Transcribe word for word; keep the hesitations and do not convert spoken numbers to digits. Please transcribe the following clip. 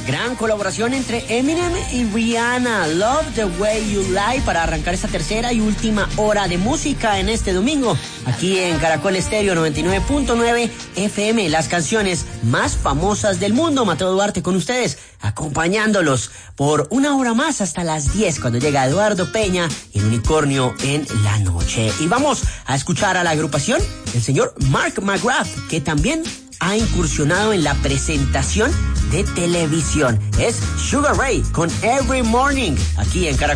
gran colaboración entre Eminem y Rihanna, Love the Way You Lie, para arrancar esta tercera y última hora de música en este domingo, aquí en Caracol Estéreo noventa y nueve punto nueve F M, las canciones más famosas del mundo. Mateo Duarte con ustedes, acompañándolos por una hora más hasta las diez, cuando llega Eduardo Peña y el Unicornio en la noche. Y vamos a escuchar a la agrupación del señor Mark McGrath, que también ha incursionado en la presentación de televisión. Es Sugar Ray con Every Morning, aquí en Caracol.